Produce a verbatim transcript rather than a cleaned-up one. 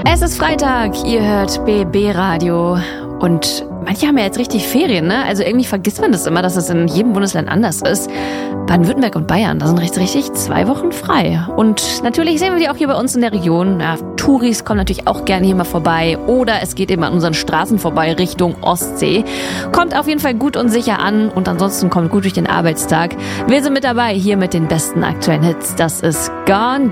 Es ist Freitag, ihr hört B B Radio und manche haben ja jetzt richtig Ferien, ne? Also irgendwie vergisst man das immer, dass es in jedem Bundesland anders ist. Baden-Württemberg und Bayern, da sind richtig, richtig zwei Wochen frei. Und natürlich sehen wir die auch hier bei uns in der Region. Ja, Touris kommen natürlich auch gerne hier mal vorbei. Oder es geht eben an unseren Straßen vorbei Richtung Ostsee. Kommt auf jeden Fall gut und sicher an und ansonsten kommt gut durch den Arbeitstag. Wir sind mit dabei hier mit den besten aktuellen Hits. Das ist Gone